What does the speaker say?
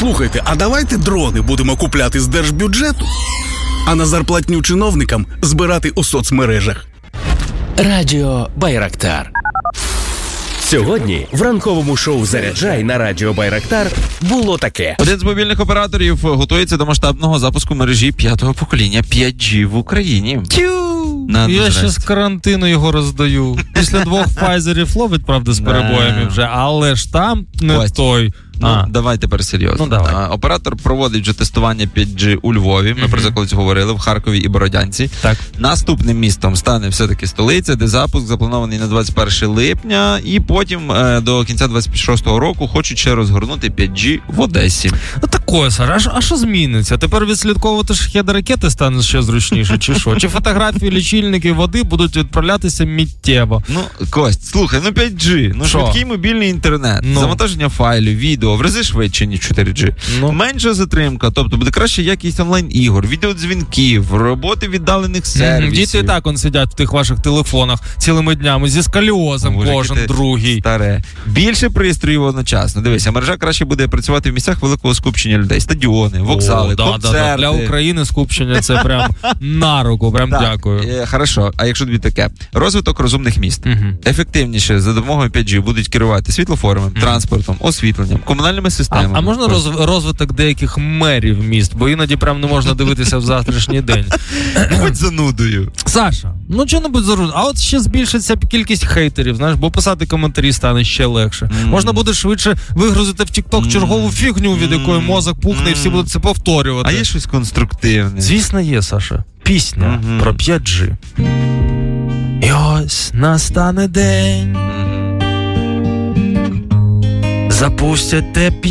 Слухайте, а давайте дрони будемо купляти з держбюджету, а на зарплатню чиновникам збирати у соцмережах. Радіо Байрактар. Сьогодні в ранковому шоу «Заряджай» на Радіо Байрактар було таке. Один з мобільних операторів готується до масштабного запуску мережі 5-го покоління 5G в Україні. Я ще з карантину його роздаю. Після 2 Pfizer ловить, правда, з перебоями вже, але ж там не той. Давай тепер серйозно. Давай. Оператор проводить вже тестування 5G у Львові. Ми про це колись говорили, в Харкові і Бородянці. Так. Наступним містом стане все-таки столиця, де запуск запланований на 21 липня. І потім до кінця 26-го року хочуть ще розгорнути 5G в Одесі. Ну такое, Саш, а що зміниться? Тепер відслідковувати шахеди ракети стане ще зручніше, чи що? Чи фотографії лічильників води будуть відправлятися миттєво? Ну, Кость, слухай, 5G, швидкий мобільний інтернет, завантаження файлів, відео, в рази швидше, ніж 4G. Менша затримка, тобто буде краща якість онлайн-ігор, відеодзвінків, роботи віддалених сервісів. Діти і так сидять в тих ваших телефонах цілими днями зі сколіозом кожен другий. Старе. Більше пристроїв одночасно. Дивися, мережа краще буде працювати в місцях великого скупчення людей. Стадіони, вокзали, концерти. Для України скупчення це прям на руку, прям дякую. Хорошо, а якщо тобі таке? Розвиток розумних міст. Ефективніше за допомогою 5G будуть керувати світлофорами, транспортом, освітленням, комунальними системами. А можна розвиток деяких мерів міст? Бо іноді прям не можна дивитися в завтрашній день. Будь занудою. Саша, чого-небудь зарудно. А от ще збільшиться кількість хейтерів, знаєш, бо писати коментарі стане ще легше. Можна буде швидше вигрузити в TikTok чергову фігню, від якої мозок пухне, і всі будуть це повторювати. А є щось конструктивне? Звісно є, Саша. Пісня про 5G. І ось настане день. Запустять те